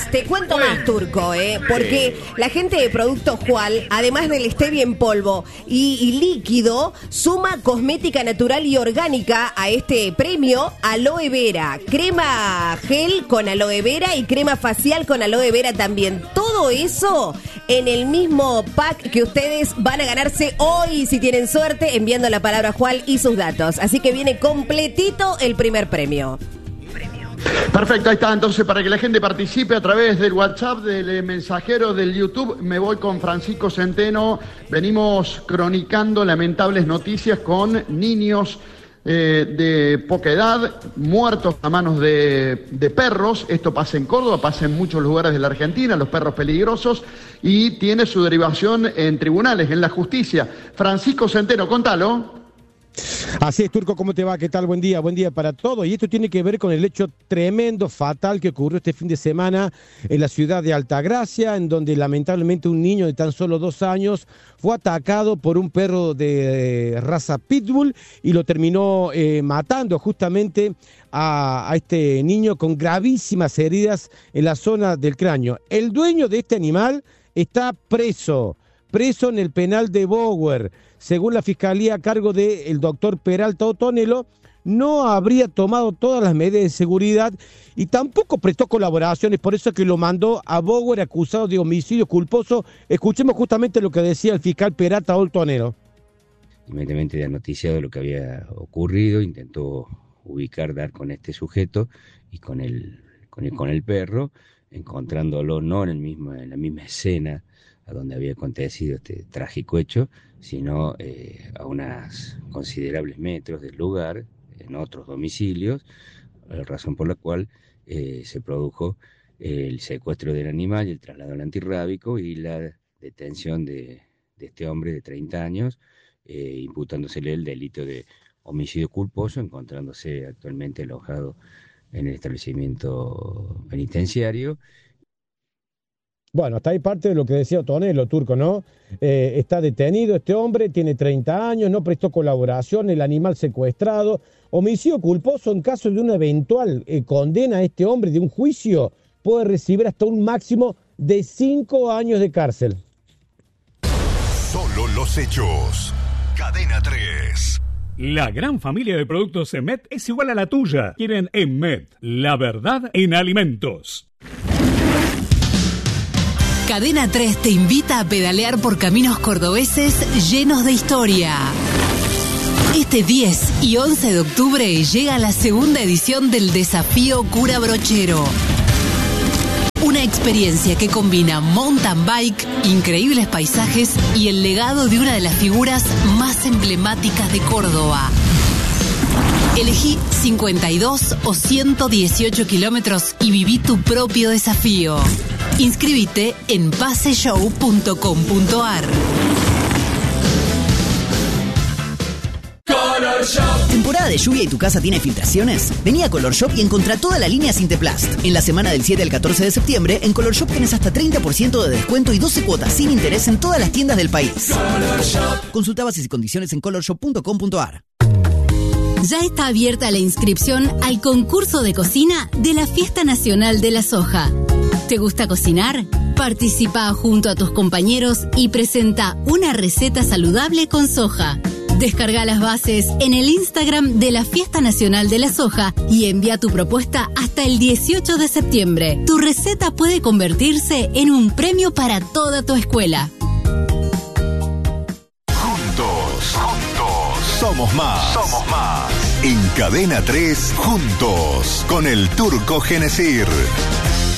Te cuento más, Turco, porque la gente de Productos Jual, además del stevia en polvo y líquido, suma cosmética natural y orgánica a este premio aloe vera. Crema gel con aloe vera y crema facial con aloe vera también. Todo eso en el mismo pack que ustedes van a ganarse hoy, si tienen suerte, enviando la palabra Jual y sus datos. Así que viene completito el primer premio. Perfecto, ahí está. Entonces, para que la gente participe a través del WhatsApp, del mensajero, del YouTube, me voy con Francisco Centeno. Venimos cronicando lamentables noticias con niños de poca edad, muertos a manos de perros. Esto pasa en Córdoba, pasa en muchos lugares de la Argentina, los perros peligrosos, y tiene su derivación en tribunales, en la justicia. Francisco Centeno, contalo. Así es, Turco, ¿cómo te va? ¿Qué tal? Buen día para todos. Y esto tiene que ver con el hecho tremendo, fatal que ocurrió este fin de semana en la ciudad de Altagracia, en donde lamentablemente un niño de tan solo 2 años fue atacado por un perro de raza pitbull y lo terminó matando justamente a este niño con gravísimas heridas en la zona del cráneo. El dueño de este animal está preso en el penal de Bower. Según la fiscalía a cargo del doctor Peralta Otonelo, no habría tomado todas las medidas de seguridad y tampoco prestó colaboraciones, por eso es que lo mandó a Bower acusado de homicidio culposo. Escuchemos justamente lo que decía el fiscal Peralta Otonelo. Inmediatamente de noticia de lo que había ocurrido, intentó dar con este sujeto y con el perro, encontrándolo no en la misma escena a donde había acontecido este trágico hecho, sino a unos considerables metros del lugar, en otros domicilios, razón por la cual se produjo el secuestro del animal y el traslado al antirrábico y la detención de este hombre de 30 años, imputándosele el delito de homicidio culposo, encontrándose actualmente alojado en el establecimiento penitenciario. Bueno, hasta ahí parte de lo que decía Otonelo, Turco, ¿no? Está detenido este hombre, tiene 30 años, no prestó colaboración, el animal secuestrado. Homicidio culposo en caso de una eventual condena a este hombre de un juicio, puede recibir hasta un máximo de 5 años de cárcel. Solo los hechos. Cadena 3. La gran familia de productos EMET es igual a la tuya. Quieren EMET, la verdad en alimentos. Cadena 3 te invita a pedalear por caminos cordobeses llenos de historia. Este 10 y 11 de octubre llega la segunda edición del Desafío Cura Brochero. Una experiencia que combina mountain bike, increíbles paisajes y el legado de una de las figuras más emblemáticas de Córdoba. Elegí 52 o 118 kilómetros y viví tu propio desafío. Inscribite en paseshow.com.ar. Color Shop. ¿Temporada de lluvia y tu casa tiene filtraciones? Vení a Color Shop y encontrá toda la línea Sinteplast. En la semana del 7 al 14 de septiembre, en Color Shop tenés hasta 30% de descuento y 12 cuotas sin interés en todas las tiendas del país. Color Shop. Consulta bases y condiciones en colorshop.com.ar. Ya está abierta la inscripción al concurso de cocina de la Fiesta Nacional de la Soja. ¿Te gusta cocinar? Participa junto a tus compañeros y presenta una receta saludable con soja. Descarga las bases en el Instagram de la Fiesta Nacional de la Soja y envía tu propuesta hasta el 18 de septiembre. Tu receta puede convertirse en un premio para toda tu escuela. Juntos, somos más. En Cadena 3, juntos, con el Turco Genesir.